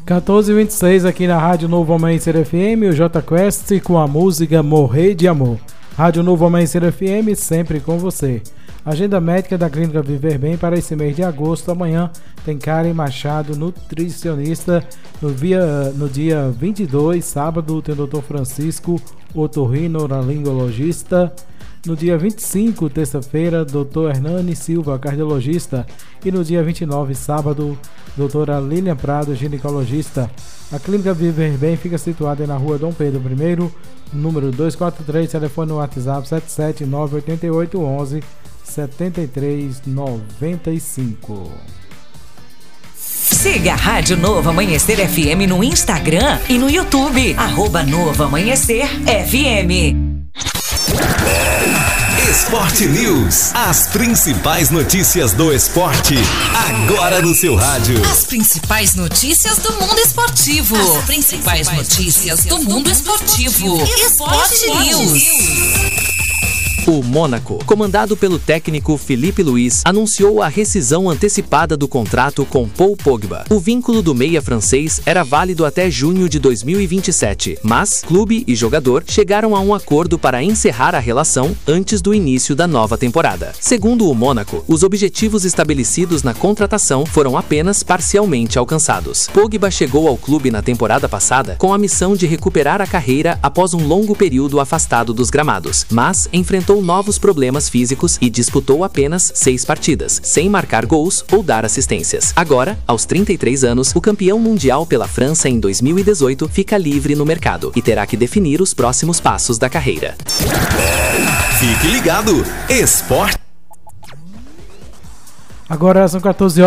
14h26 aqui na Rádio Novo Amanhecer FM, o J Quest com a música Morrer de Amor. Rádio Novo Amanhecer FM, sempre com você. Agenda médica da Clínica Viver Bem para esse mês de agosto. Amanhã tem Karen Machado, nutricionista. No dia 22, sábado, tem o Dr. Francisco, otorrinolaringologista. No dia 25, terça-feira, Dr. Hernani Silva, cardiologista. E no dia 29, sábado, doutora Lilian Prado, ginecologista. A Clínica Viver Bem fica situada na rua Dom Pedro I, número 243, telefone no WhatsApp 77988117395. Siga a Rádio Novo Amanhecer FM no Instagram e no YouTube. @Novo Amanhecer FM. Esporte News. As principais notícias do esporte. Agora no seu rádio. As principais notícias do mundo esportivo. As principais notícias do mundo esportivo. Esporte News. O Mônaco, comandado pelo técnico Filipe Luís, anunciou a rescisão antecipada do contrato com Paul Pogba. O vínculo do meia francês era válido até junho de 2027, mas clube e jogador chegaram a um acordo para encerrar a relação antes do início da nova temporada. Segundo o Mônaco, os objetivos estabelecidos na contratação foram apenas parcialmente alcançados. Pogba chegou ao clube na temporada passada com a missão de recuperar a carreira após um longo período afastado dos gramados, mas enfrentou novos problemas físicos e disputou apenas 6 partidas, sem marcar gols ou dar assistências. Agora, aos 33 anos, o campeão mundial pela França em 2018 fica livre no mercado e terá que definir os próximos passos da carreira. Fique ligado! Esporte. Agora são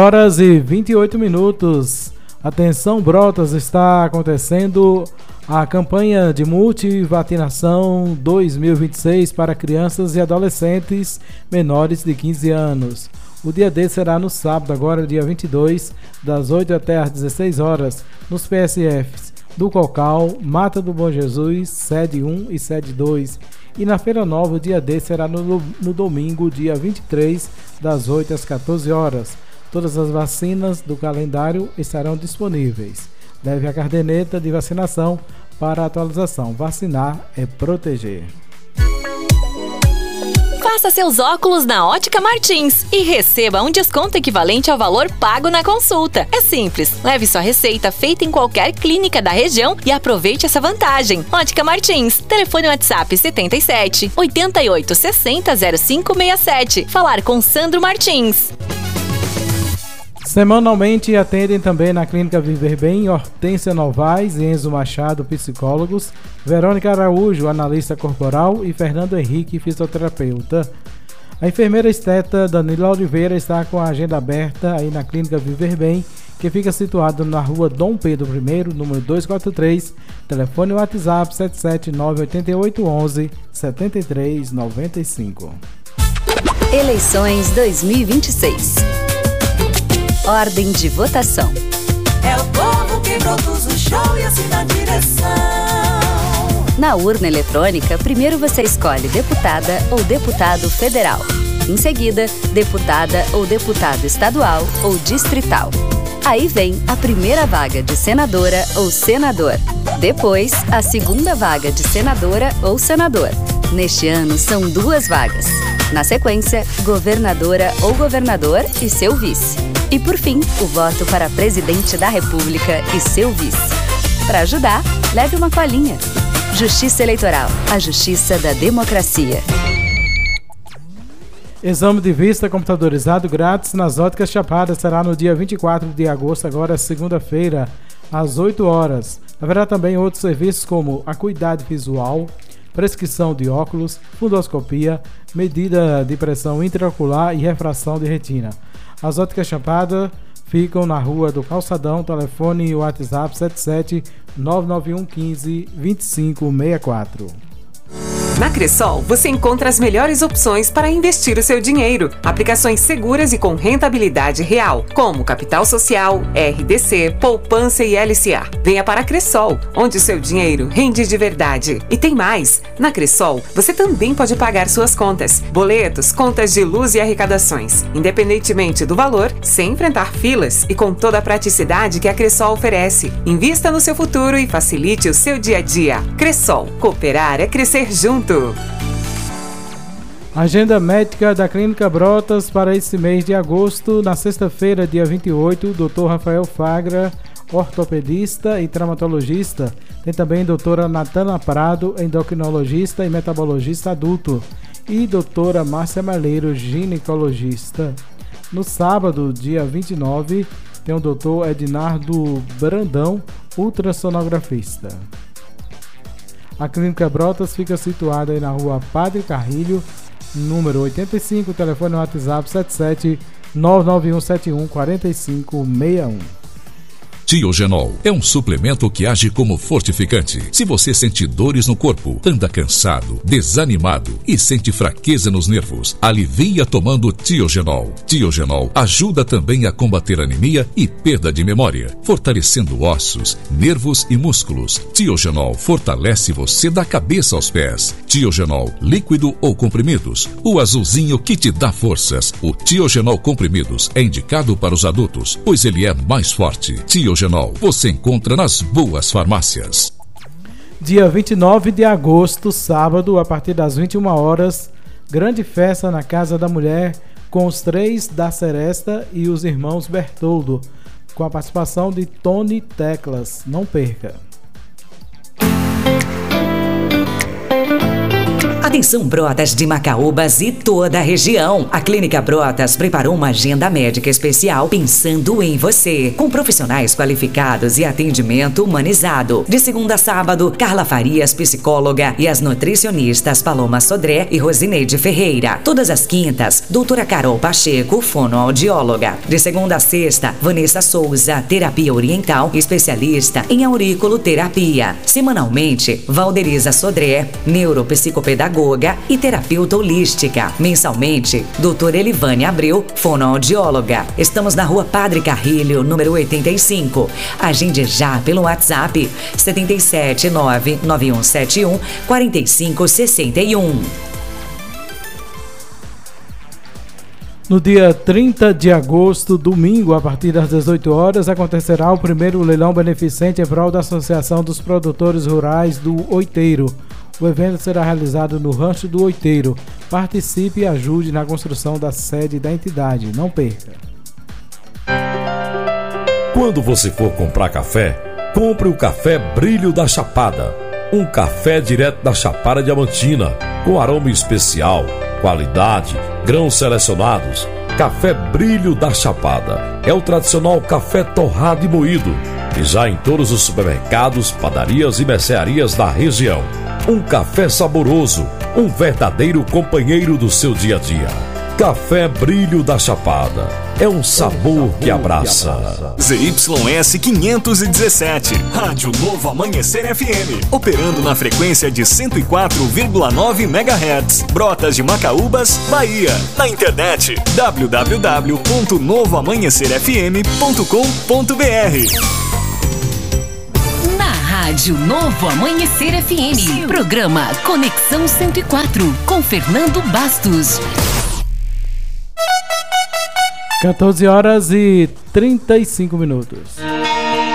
14h28. Atenção, Brotas, está acontecendo a campanha de multivacinação 2026 para crianças e adolescentes menores de 15 anos. O dia D será no sábado, agora dia 22, das 8 até às 16 horas, nos PSFs do Cocal, Mata do Bom Jesus, sede 1 e sede 2. E na Feira Nova, o dia D será no domingo, dia 23, das 8 às 14 horas. Todas as vacinas do calendário estarão disponíveis. Leve a caderneta de vacinação para atualização. Vacinar é proteger. Faça seus óculos na Ótica Martins e receba um desconto equivalente ao valor pago na consulta. É simples, leve sua receita feita em qualquer clínica da região e aproveite essa vantagem. Ótica Martins, telefone WhatsApp 77 88 60 0567. Falar com Sandro Martins. Semanalmente atendem também na Clínica Viver Bem Hortência Novaes e Enzo Machado, psicólogos, Verônica Araújo, analista corporal, e Fernando Henrique, fisioterapeuta. A enfermeira esteta Danila Oliveira está com a agenda aberta aí na Clínica Viver Bem, que fica situado na rua Dom Pedro I, número 243, telefone WhatsApp 77988117395. Eleições 2026. Ordem de votação. É o povo que produz o show e assina a direção. Na urna eletrônica, primeiro você escolhe deputada ou deputado federal. Em seguida, deputada ou deputado estadual ou distrital. Aí vem a primeira vaga de senadora ou senador. Depois, a segunda vaga de senadora ou senador. Neste ano, são 2 vagas. Na sequência, governadora ou governador e seu vice. E por fim, o voto para presidente da República e seu vice. Para ajudar, leve uma colinha. Justiça Eleitoral, a justiça da democracia. Exame de vista computadorizado grátis nas Óticas Chapada será no dia 24 de agosto, agora segunda-feira, às 8 horas. Haverá também outros serviços como acuidade visual, prescrição de óculos, fundoscopia, medida de pressão intraocular e refração de retina. As Óticas Chapada ficam na Rua do Calçadão, telefone e WhatsApp 77 991 15 2564. Na Cressol, você encontra as melhores opções para investir o seu dinheiro. Aplicações seguras e com rentabilidade real, como capital social, RDC, poupança e LCA. Venha para a Cressol, onde o seu dinheiro rende de verdade. E tem mais! Na Cressol, você também pode pagar suas contas, boletos, contas de luz e arrecadações, independentemente do valor, sem enfrentar filas e com toda a praticidade que a Cressol oferece. Invista no seu futuro e facilite o seu dia a dia. Cressol, cooperar é crescer junto. Agenda médica da Clínica Brotas para esse mês de agosto. Na sexta-feira, dia 28, Dr. Rafael Fagra, ortopedista e traumatologista. Tem também doutora Natana Prado, endocrinologista e metabologista adulto. E doutora Márcia Maleiro, ginecologista. No sábado, dia 29, tem o doutor Ednardo Brandão, ultrassonografista. A Clínica Brotas fica situada aí na rua Padre Carrilho, número 85, telefone no WhatsApp 77 99171 4561. Tiogenol é um suplemento que age como fortificante. Se você sente dores no corpo, anda cansado, desanimado e sente fraqueza nos nervos, alivia tomando Tiogenol. Tiogenol ajuda também a combater anemia e perda de memória, fortalecendo ossos, nervos e músculos. Tiogenol fortalece você da cabeça aos pés. Tiogenol, líquido ou comprimidos, o azulzinho que te dá forças. O Tiogenol comprimidos é indicado para os adultos, pois ele é mais forte. Tiogenol você encontra nas boas farmácias. Dia 29 de agosto, sábado, a partir das 21 horas, grande festa na Casa da Mulher com os 3 da Seresta e os irmãos Bertoldo, com a participação de Tony Teclas. Não perca! Atenção Brotas de Macaúbas e toda a região. A Clínica Brotas preparou uma agenda médica especial pensando em você, com profissionais qualificados e atendimento humanizado. De segunda a sábado, Carla Farias, psicóloga, e as nutricionistas Paloma Sodré e Rosineide Ferreira. Todas as quintas, doutora Carol Pacheco, fonoaudióloga. De segunda a sexta, Vanessa Souza, terapia oriental, especialista em auriculoterapia. Semanalmente, Valderiza Sodré, neuropsicopedagoga e terapeuta holística. Mensalmente, doutora Elivane Abreu, fonoaudióloga. Estamos na rua Padre Carrilho, número 85. Agende já pelo WhatsApp 77 99171 4561. No dia 30 de agosto, domingo, a partir das 18 horas, acontecerá o primeiro leilão beneficente em prol da Associação dos Produtores Rurais do Oiteiro. O evento será realizado no Rancho do Oiteiro. Participe e ajude na construção da sede da entidade. Não perca. Quando você for comprar café, compre o café Brilho da Chapada. Um café direto da Chapada Diamantina, com aroma especial, qualidade, grãos selecionados. Café Brilho da Chapada é o tradicional café torrado e moído, e já em todos os supermercados, padarias e mercearias da região. Um café saboroso, um verdadeiro companheiro do seu dia a dia. Café Brilho da Chapada é um sabor que abraça. ZYS 517, Rádio Novo Amanhecer FM, operando na frequência de 104,9 MHz, Brotas de Macaúbas, Bahia. Na internet www.novoamanhecerfm.com.br. Rádio Novo Amanhecer FM. Programa Conexão 104, com Fernando Bastos. 14 horas e 35 minutos.